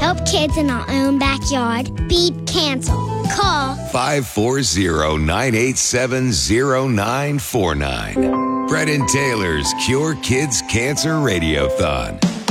help kids in our own backyard. Beat Cancel. Call 540-987-0949. Brett and Taylor's Cure Kids Cancer Radiothon.